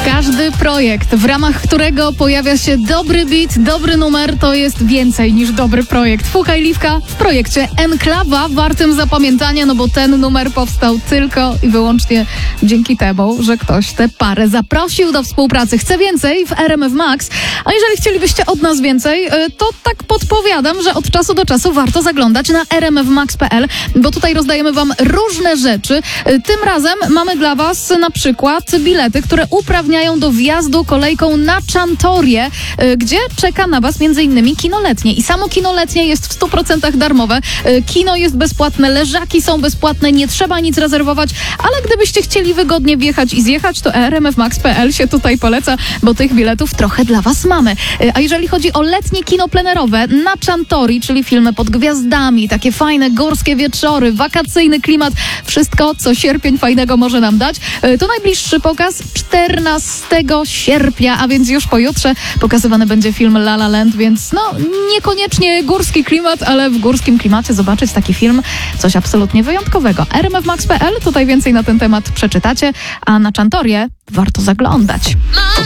Każdy projekt, w ramach którego pojawia się dobry beat, dobry numer, to jest więcej niż dobry projekt. Fucha i Liwka w projekcie Enklawa, wartym zapamiętania, no bo ten numer powstał tylko i wyłącznie dzięki temu, że ktoś tę parę zaprosił do współpracy. Chce więcej w RMF Max, a jeżeli chcielibyście od nas więcej, to tak podpowiadam, że od czasu do czasu warto zaglądać na rmfmax.pl, bo tutaj rozdajemy wam różne rzeczy. Tym razem mamy dla was na przykład bilety, które uprawniają do wjazdu kolejką na Czantorię, gdzie czeka na was m.in. kino letnie. I samo kino letnie jest w 100% darmowe. Kino jest bezpłatne, leżaki są bezpłatne, nie trzeba nic rezerwować, ale gdybyście chcieli wygodnie wjechać i zjechać, to rmfmax.pl się tutaj poleca, bo tych biletów trochę dla was mamy. A jeżeli chodzi o letnie kino plenerowe na Czantorii, czyli filmy pod gwiazdami, takie fajne górskie wieczory, wakacyjny klimat, wszystko, co sierpień fajnego może nam dać, to najbliższy pokaz 14 sierpnia, a więc już pojutrze pokazywany będzie film La La Land, więc no niekoniecznie górski klimat, ale w górskim klimacie zobaczyć taki film, coś absolutnie wyjątkowego. rmfmax.pl, tutaj więcej na ten temat przeczytacie, a na Czantorię warto zaglądać.